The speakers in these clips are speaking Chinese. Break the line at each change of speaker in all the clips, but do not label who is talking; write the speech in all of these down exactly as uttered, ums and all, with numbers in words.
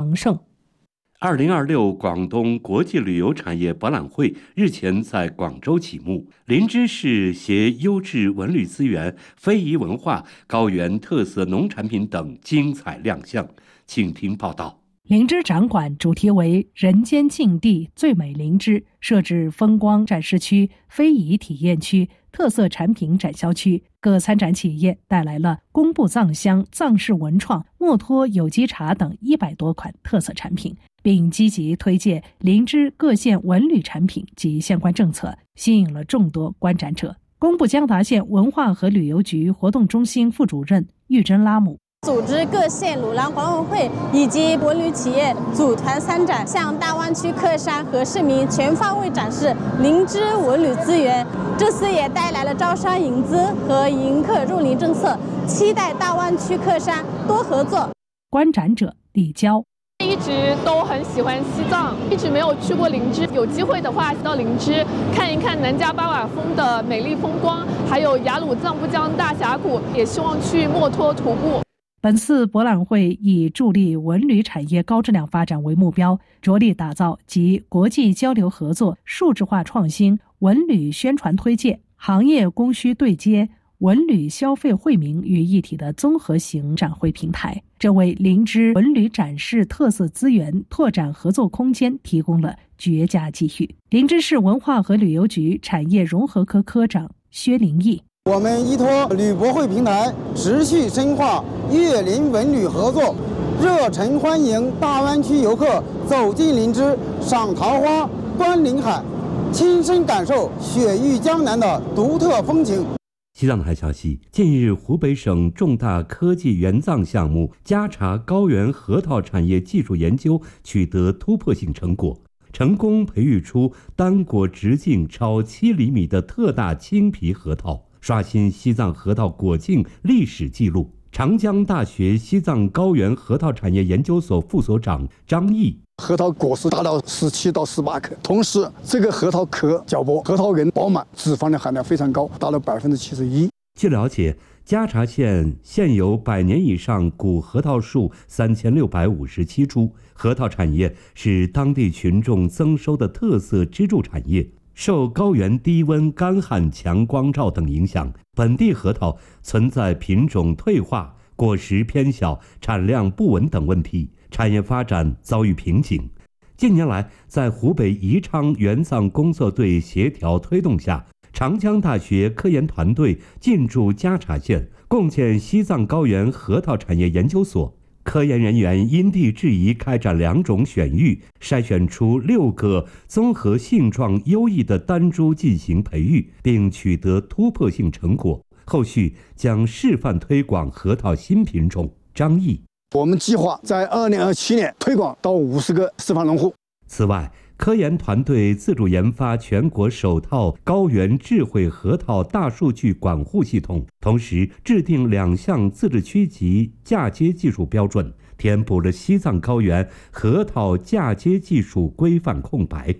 恒盛。
二零二六广东国际旅游产业博览会日前在广州启幕，林芝市携优质文旅资源、非遗文化、高原特色农产品等精彩亮相。请听报道。
林芝展馆主题为人间净地最美林芝，设置风光展示区、非遗体验区、特色产品展销区，各参展企业带来了工部藏香、藏式文创、墨脱有机茶等一百多款特色产品，并积极推介林芝各县文旅产品及相关政策，吸引了众多观展者。工部江达县文化和旅游局活动中心副主任玉珍拉姆
组织各县鲁朗管委会以及文旅企业组团参展，向大湾区客商和市民全方位展示林芝文旅资源。这次也带来了招商引资和迎客入林政策，期待大湾区客商多合作。
观展者李娇
一直都很喜欢西藏，一直没有去过林芝，有机会的话到林芝看一看南迦巴瓦峰的美丽风光，还有雅鲁藏布江大峡谷，也希望去墨脱徒步。
本次博览会以助力文旅产业高质量发展为目标，着力打造集国际交流合作、数字化创新、文旅宣传推介、行业供需对接、文旅消费惠民于一体的综合型展会平台，这为林芝文旅展示特色资源、拓展合作空间提供了绝佳机遇。林芝市文化和旅游局产业融合科科长薛林义。
我们依托旅博会平台，持续深化粤林文旅合作，热诚欢迎大湾区游客走进林芝，赏桃花、观林海，亲身感受雪域江南的独特风情。
西藏台消息，近日湖北省重大科技援藏项目加查高原核桃产业技术研究取得突破性成果，成功培育出单果直径超七厘米的特大青皮核桃，刷新西藏核桃果径历史记录。长江大学西藏高原核桃产业研究所副所长张毅，
核桃果实达到十七到十八克，同时这个核桃壳较薄，核桃仁饱满，脂肪的含量非常高，达到百分之七十一。
据了解，加查县现有百年以上古核桃树三千六百五十七株，核桃产业是当地群众增收的特色支柱产业。受高原低温、干旱、强光照等影响，本地核桃存在品种退化、果实偏小、产量不稳等问题，产业发展遭遇瓶颈。近年来，在湖北宜昌援藏工作队协调推动下，长江大学科研团队进驻加查县，共建西藏高原核桃产业研究所。科研人员因地制宜开展两种选育，筛选出六个综合性状优异的单株进行培育，并取得突破性成果。后续将示范推广核桃新品种。张毅，
我们计划在二零二七年推广到五十个示范农户。
此外，科研团队自主研发全国首套高原智慧核桃大数据管护系统，同时制定两项自治区级嫁接技术标准，填补了西藏高原核桃嫁接技术规范空白。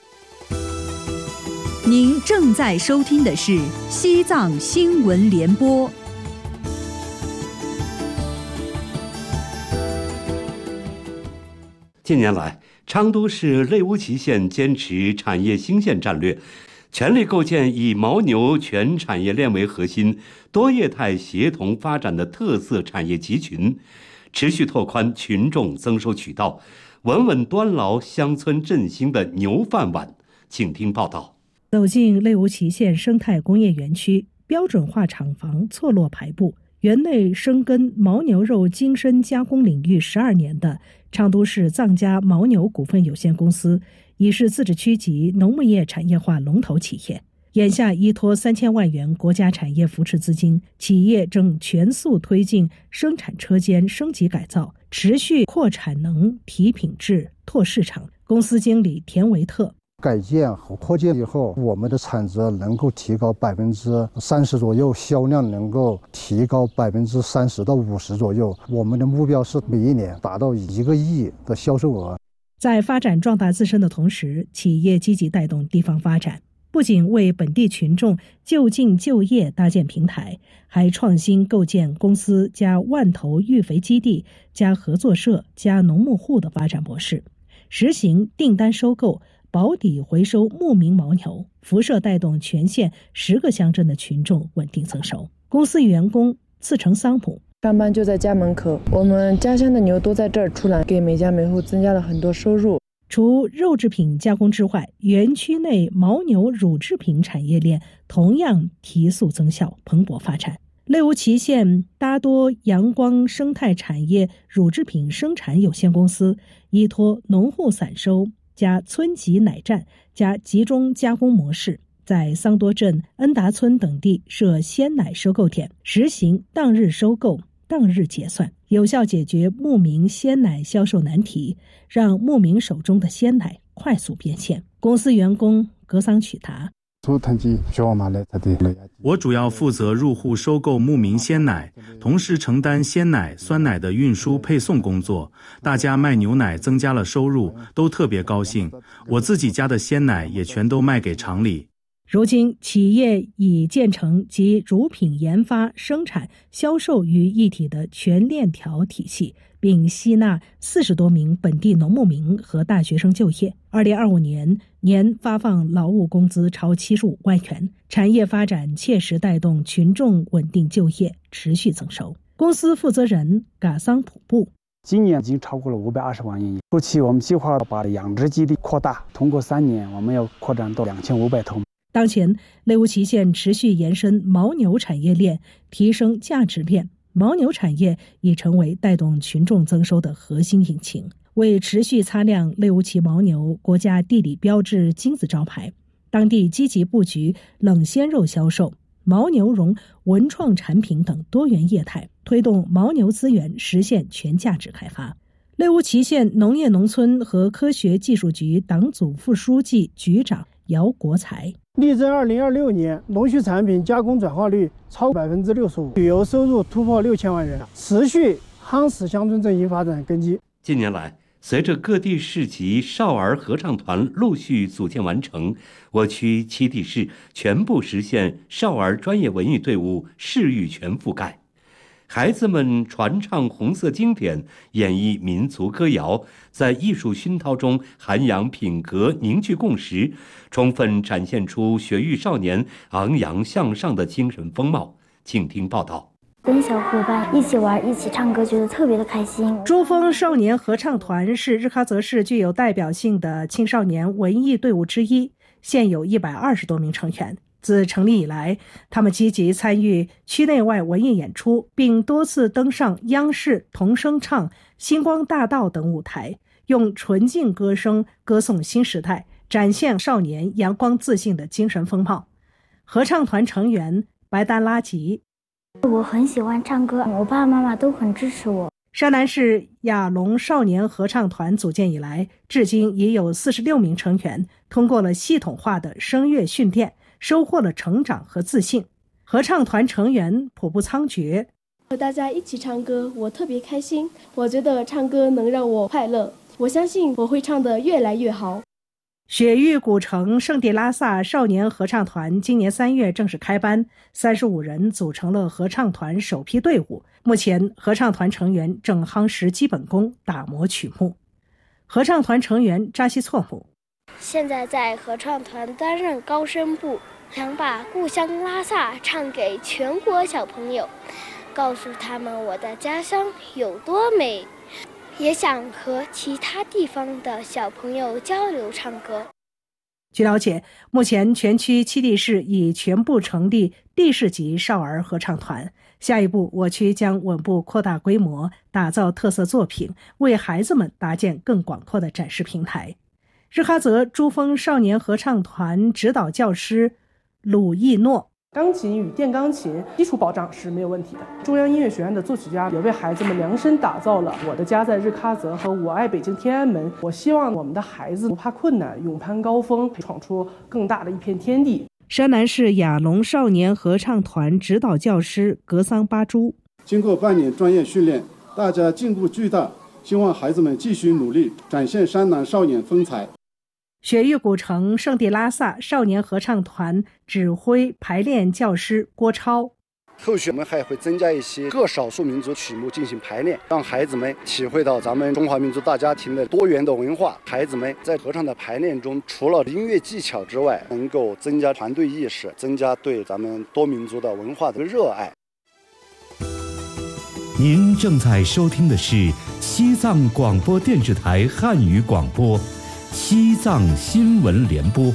您正在收听的是西藏新闻联播。
近年来，昌都市内乌齐县坚持产业兴县战略，全力构建以牦牛全产业链为核心、多业态协同发展的特色产业集群，持续拓宽群众增收渠道，稳稳端牢乡村振兴的牛饭碗。请听报道。
走进内乌齐县生态工业园区，标准化厂房错落排布，园内深耕牦牛肉精深加工领域十二年的昌都市藏家牦牛股份有限公司，已是自治区级农牧业产业化龙头企业。眼下依托三千万元国家产业扶持资金，企业正全速推进生产车间升级改造，持续扩产能、提品质、拓市场。公司经理田维特，
改建和扩建以后，我们的产值能够提高百分之三十左右，销量能够提高百分之三十到五十左右。我们的目标是每一年达到一个亿的销售额。
在发展壮大自身的同时，企业积极带动地方发展。 不仅为本地群众就近就业搭建平台，还创新构建公司加万头育肥基地加合作社加农牧户的发展模式，实行订单收购、保底回收牧民牦牛，辐射带动全县十个乡镇的群众稳定增收。公司员工自称桑普，
上班就在家门口，我们家乡的牛都在这儿出栏，给每家每户增加了很多收入。
除肉制品加工之外，园区内牦牛乳制品产业链同样提速增效，蓬勃发展。类乌祁县大多阳光生态产业乳制品生产有限公司依托农户散收加村级奶站加集中加工模式，在桑多镇、恩达村等地设鲜奶收购点，实行当日收购、当日结算，有效解决牧民鲜奶销售难题，让牧民手中的鲜奶快速变现。公司员工格桑曲达，
我主要负责入户收购牧民鲜奶，同时承担鲜奶、酸奶的运输配送工作。大家卖牛奶增加了收入，都特别高兴。我自己家的鲜奶也全都卖给厂里。
如今，企业已建成集乳品研发、生产、销售于一体的全链条体系，并吸纳四十多名本地农牧民和大学生就业。二零二五年年发放劳务工资超七十五万元，产业发展切实带动群众稳定就业，持续增收。公司负责人嘎桑普布。
今年已经超过了五百二十万营业。初期我们计划把养殖基地扩大，通过三年我们要扩展到两千五百头。
当前，类乌祁县持续延伸牦牛产业链，提升价值链，牦牛产业已成为带动群众增收的核心引擎。为持续擦亮类乌祁牦牛国家地理标志金字招牌，当地积极布局冷鲜肉销售、牦牛绒文创产品等多元业态，推动牦牛资源实现全价值开发。类乌祁县农业农村和科学技术局党组副书记、局长姚国才。
力争二零二六年农畜产品加工转化率超百分之六十五，旅游收入突破六千万元，持续夯实乡村振兴发展根基。
近年来，随着各地市级少儿合唱团陆续组建完成，我区七地市全部实现少儿专业文艺队伍市域全覆盖。孩子们传唱红色经典，演绎民族歌谣，在艺术熏陶中涵养品格，凝聚共识，充分展现出学育少年昂扬向上的精神风貌。请听报道。
跟小伙伴一起玩，一起唱歌，觉得特别的开心。
珠峰少年合唱团是日喀则市具有代表性的青少年文艺队伍之一，现有一百二十多名成员。自成立以来，他们积极参与区内外文艺演出，并多次登上央视童声唱、星光大道等舞台，用纯净歌声歌颂新时代，展现少年阳光自信的精神风貌。合唱团成员白丹拉吉，
我很喜欢唱歌，我爸爸妈妈都很支持我。
山南市雅龙少年合唱团组建以来，至今已有四十六名成员通过了系统化的声乐训练，收获了成长和自信。合唱团成员普布苍觉，
和大家一起唱歌，我特别开心。我觉得唱歌能让我快乐，我相信我会唱得越来越好。
雪域古城圣地拉萨少年合唱团今年三月正式开班，三十五人组成了合唱团首批队伍。目前，合唱团成员正夯实基本功，打磨曲目。合唱团成员扎西措姆，
现在在合唱团担任高声部，想把故乡拉萨唱给全国小朋友，告诉他们我的家乡有多美，也想和其他地方的小朋友交流唱歌。
据了解，目前全区七地市已全部成立地市级少儿合唱团，下一步我区将稳步扩大规模，打造特色作品，为孩子们搭建更广阔的展示平台。日喀则珠峰少年合唱团指导教师鲁义诺，
钢琴与电钢琴基础保障是没有问题的。中央音乐学院的作曲家也为孩子们量身打造了《我的家在日喀则》和《我爱北京天安门》。我希望我们的孩子不怕困难，勇攀高峰，闯出更大的一片天地。
山南市雅龙少年合唱团指导教师格桑巴珠，
经过半年专业训练，大家进步巨大，希望孩子们继续努力，展现山南少年风采。
雪域古城圣地拉萨少年合唱团指挥排练教师郭超。
后续我们还会增加一些各少数民族曲目进行排练，让孩子们体会到咱们中华民族大家庭的多元的文化。孩子们在合唱的排练中，除了音乐技巧之外，能够增加团队意识，增加对咱们多民族的文化的热爱。
您正在收听的是西藏广播电视台汉语广播，西藏新闻联播。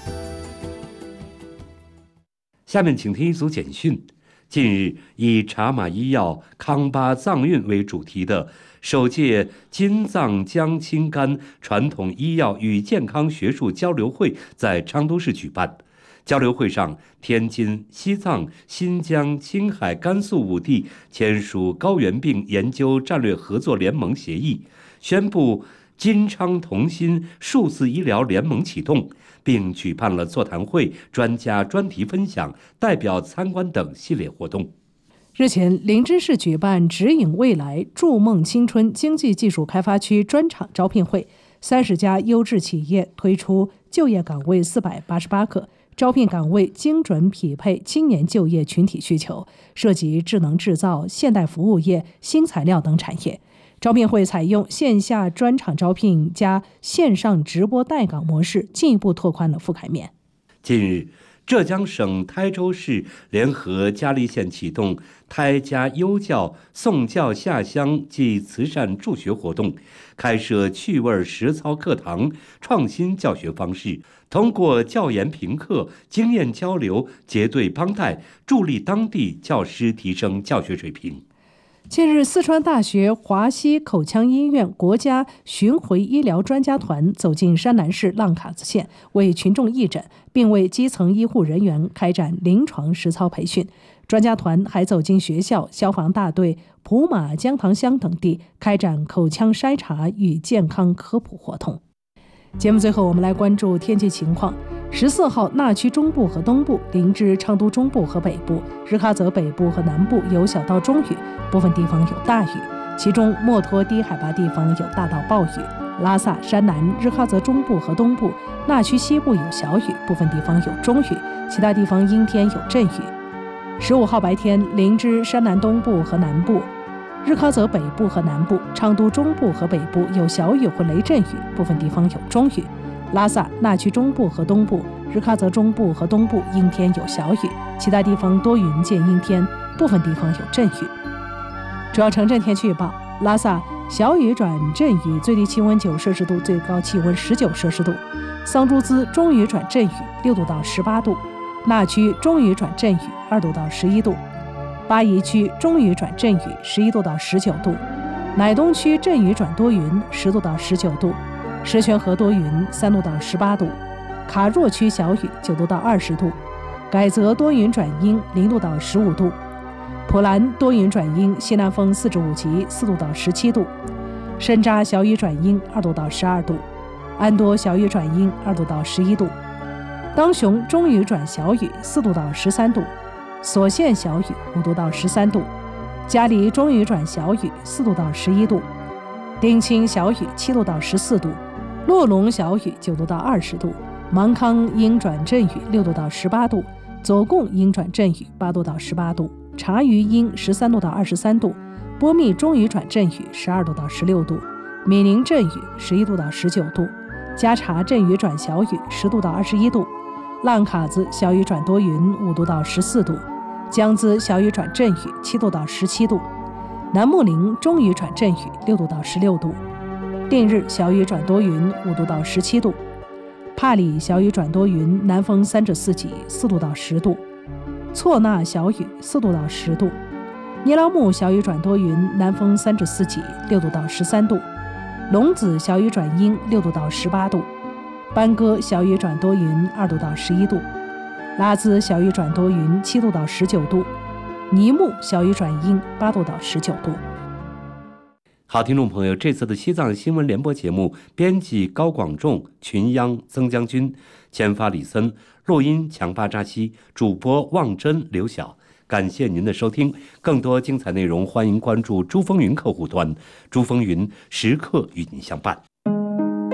下面请听一组简讯。近日，以茶马医药、康巴藏运为主题的首届金藏江青甘传统医药与健康学术交流会在昌都市举办。交流会上，天津、西藏、新疆、青海、甘肃五地签署高原病研究战略合作联盟协议，宣布金昌同心数字医疗联盟启动，并举办了座谈会、专家专题分享、代表参观等系列活动。
日前，林芝市举办指引未来筑梦青春经济技术开发区专场招聘会，三十家优质企业推出就业岗位四百八十八个，招聘岗位精准匹配青年就业群体需求，涉及智能制造、现代服务业、新材料等产业。招聘会采用线下专场招聘加线上直播带岗模式，进一步拓宽了覆盖面。
近日，浙江省台州市联合佳丽县启动台家优教送教下乡暨慈善助学活动，开设趣味实操课堂、创新教学方式，通过教研评课、经验交流、结对帮带，助力当地教师提升教学水平。
近日，四川大学华西口腔医院国家巡回医疗专家团走进山南市浪卡子县，为群众义诊，并为基层医护人员开展临床实操培训。专家团还走进学校、消防大队、普马、江塘乡等地，开展口腔筛查与健康科普活动。节目最后，我们来关注天气情况。十四号，那曲中部和东部、林芝、昌都中部和北部、日喀则北部和南部有小到中雨，部分地方有大雨，其中墨脱低海拔地方有大到暴雨。拉萨、山南、日喀则中部和东部、那曲西部有小雨，部分地方有中雨，其他地方阴天有阵雨。十五号白天，林芝、山南东部和南部、日喀则北部和南部、昌都中部和北部有小雨或雷阵雨，部分地方有中雨。拉萨、那曲中部和东部、日喀则中部和东部阴天有小雨，其他地方多云见阴天，部分地方有阵雨。主要城镇天气预报：拉萨小雨转阵雨，最低气温九摄氏度，最高气温十九摄氏度；桑珠孜中雨转阵雨，六度到十八度；那曲中雨转阵雨，二度到十一度；巴宜区中雨转阵雨，十一度到十九度；乃东区阵雨转多云，十度到十九度；石泉河多云，三度到十八度；卡若区小雨，九度到二十度；改则多云转阴，零度到十五度；普兰多云转阴，西南风四至五级，四度到十七度；深扎小雨转阴，二度到十二度；安多小雨转阴，二度到十一度；当雄中雨转小雨，四度到十三度；所县小雨，五度到十三度；嘉黎中雨转小雨，四度到十一度；丁青小雨，七度到十四度；洛龙小雨，九度到二十度；芒康阴转阵雨，六度到十八度；左贡阴转阵雨，八度到十八度；察隅阴十三度到二十三度；波密中雨转阵雨，十二度到十六度；米宁阵雨，十一度到十九度；加察阵雨转小雨，十度到二十一度；浪卡子小雨转多云，五度到十四度；江孜小雨转阵雨，七度到十七度；南木林中雨转阵雨，六度到十六度；定日小雨转多云，五度到十七度；帕里小雨转多云，南风三至四级，四度到十度；错那小雨，四度到十度；尼拉木小雨转多云，南风三至四级，六度到十三度；龙子小雨转阴，六度到十八度；班戈小雨转多云，二度到十一度；拉孜小雨转多云，七度到十九度；尼木小雨转阴，八度到十九度。
好，听众朋友，这次的西藏新闻联播节目，编辑高广仲、群央、曾将军，签发李森，录音强巴扎西，主播望真、刘晓。感谢您的收听，更多精彩内容，欢迎关注珠峰云客户端，珠峰云时刻与您相伴。